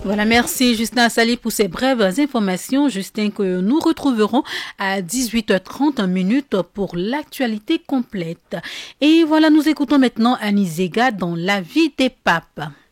Voilà, merci Justin Assali pour ces brèves informations. Justin, que nous retrouverons à 18h30 minutes pour l'actualité complète. Et voilà, nous écoutons maintenant Annie Zega dans La vie des papes.